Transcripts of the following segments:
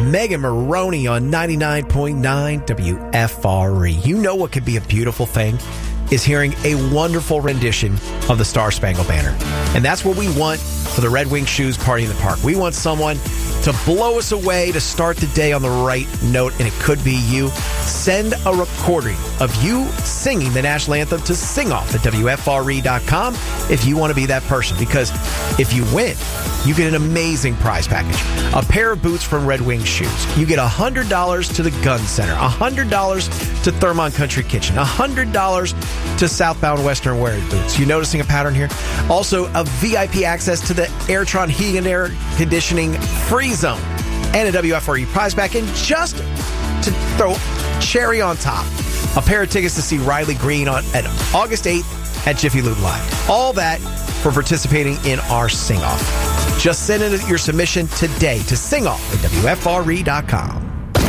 Megan Maroney on 99.9 WFRE. You know what could be a beautiful thing is hearing a wonderful rendition of the Star Spangled Banner. And that's what we want for the Red Wing Shoes Party in the Park. We want someone to blow us away, to start the day on the right note, and it could be you. Send a recording of you singing the national anthem to singoff at WFRE.com if you want to be that person. Because if you win, you get an amazing prize package. A pair of boots from Red Wing Shoes. You get $100 to the Gun Center, $100 to Thermon Country Kitchen, $100 to Southbound Western Wear Boots. You noticing a pattern here? Also, a VIP access to the Airtron Heating and Air Conditioning Free Zone and a WFRE prize pack. And just to throw cherry on top, a pair of tickets to see Riley Green on August 8th at Jiffy Lube Live. All that for participating in our sing-off. Just send in your submission today to singoff at WFRE.com.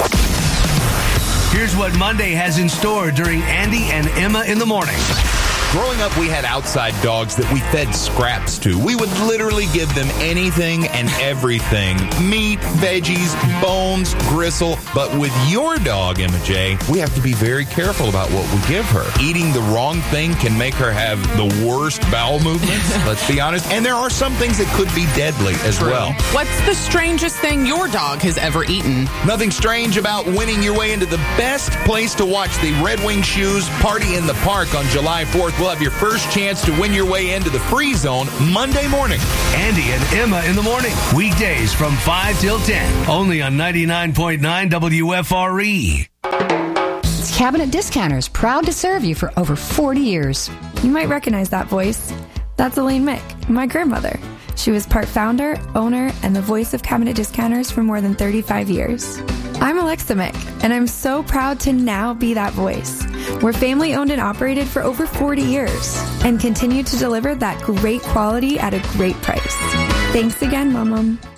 Here's what Monday has in store during Andy and Emma in the Morning. Growing up, we had outside dogs that we fed scraps to. We would literally give them anything and everything. Meat, veggies, bones, gristle. But with your dog, Emma J., we have to be very careful about what we give her. Eating the wrong thing can make her have the worst bowel movements, let's be honest. And there are some things that could be deadly as well. What's the strangest thing your dog has ever eaten? Nothing strange about winning your way into the best place to watch the Red Wing Shoes Party in the Park on July 4th. We'll have your first chance to win your way into the Free Zone Monday morning. Andy and Emma in the Morning. Weekdays from 5 till 10. Only on 99.9 WFRE. It's Cabinet Discounters, proud to serve you for over 40 years. You might recognize that voice. That's Elaine Mick, my grandmother. She was part founder, owner, and the voice of Cabinet Discounters for more than 35 years. I'm Alexa Mick, and I'm so proud to now be that voice. We're family owned and operated for over 40 years and continue to deliver that great quality at a great price. Thanks again, Mom.